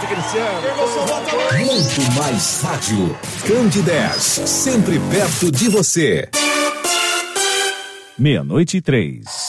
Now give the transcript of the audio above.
Cristiano. Muito mais rádio. Candidez, sempre perto de você. 00:03.